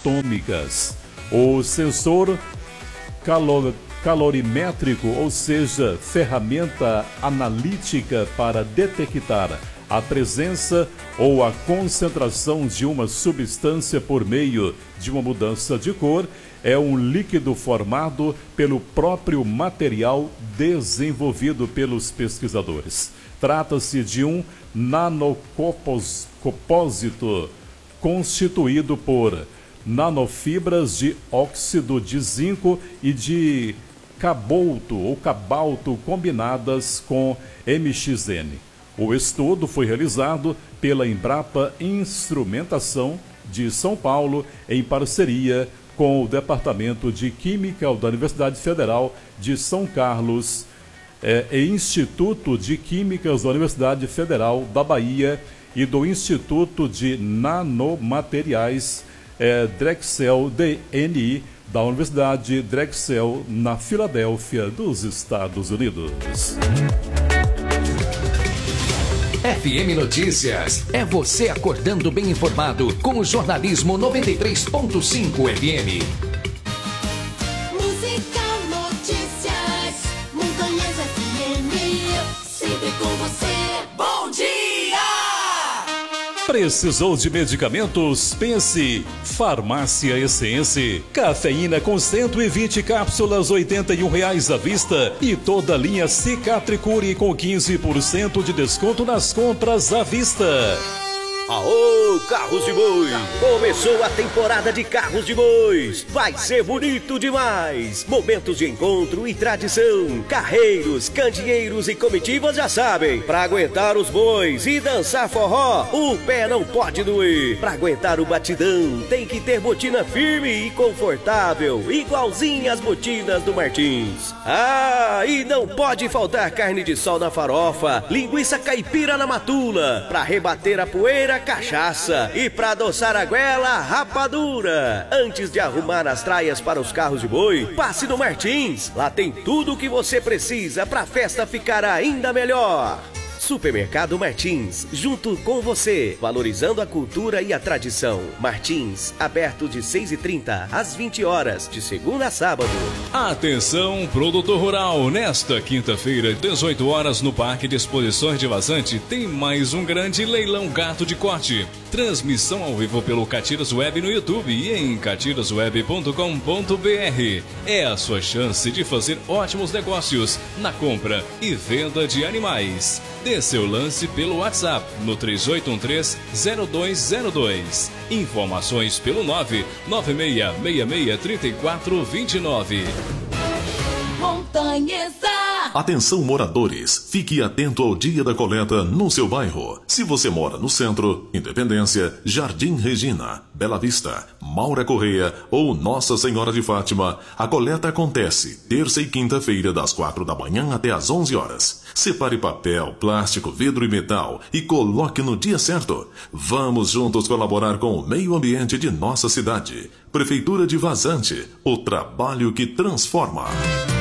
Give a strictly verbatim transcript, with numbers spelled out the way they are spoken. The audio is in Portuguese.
atômicas. O sensor calor, calorimétrico, ou seja, ferramenta analítica para detectar a presença ou a concentração de uma substância por meio de uma mudança de cor, é um líquido formado pelo próprio material desenvolvido pelos pesquisadores. Trata-se de um nanocopósito constituído por nanofibras de óxido de zinco e de cobalto ou cobalto combinadas com M X N. O estudo foi realizado pela Embrapa Instrumentação de São Paulo em parceria com o Departamento de Química da Universidade Federal de São Carlos eh, e Instituto de Químicas da Universidade Federal da Bahia e do Instituto de Nanomateriais eh, Drexel D N I da Universidade Drexel na Filadélfia, dos Estados Unidos. F M Notícias, é você acordando bem informado com o jornalismo noventa e três ponto cinco F M. Música, notícias, Montanhas F M, sempre com você. Bom dia! Precisou de medicamentos? Pense Farmácia Essência. Cafeína com cento e vinte cápsulas, oitenta e um reais à vista. E toda a linha Cicatricure com quinze por cento de desconto nas compras à vista. Aô, carros de boi! Começou a temporada de carros de bois. Vai ser bonito demais. Momentos de encontro e tradição. Carreiros, candeeiros e comitivas já sabem. Pra aguentar os bois e dançar forró, o pé não pode doer. Pra aguentar o batidão, tem que ter botina firme e confortável, igualzinha as botinas do Martins. Ah, e não pode faltar carne de sol na farofa, linguiça caipira na matula, pra rebater a poeira, cachaça, e pra adoçar a goela, rapadura. Antes de arrumar as traias para os carros de boi, passe no Martins. Lá tem tudo o que você precisa pra festa ficar ainda melhor. Supermercado Martins, junto com você, valorizando a cultura e a tradição. Martins, aberto de seis e trinta às vinte horas, de segunda a sábado. Atenção, produtor rural, nesta quinta-feira, dezoito horas, no Parque de Exposições de Vazante, tem mais um grande leilão gato de corte. Transmissão ao vivo pelo Catiras Web no YouTube e em catiras web ponto com ponto b r. É a sua chance de fazer ótimos negócios na compra e venda de animais. Dê seu lance pelo WhatsApp no três oito um três, zero dois zero dois. Informações pelo nove nove seis seis seis três quatro dois nove. Montanhesa! Atenção, moradores, fique atento ao dia da coleta no seu bairro. Se você mora no centro, Independência, Jardim Regina, Bela Vista, Maura Correia ou Nossa Senhora de Fátima, a coleta acontece terça e quinta-feira das quatro da manhã até às onze horas. Separe papel, plástico, vidro e metal e coloque no dia certo. Vamos juntos colaborar com o meio ambiente de nossa cidade. Prefeitura de Vazante, o trabalho que transforma.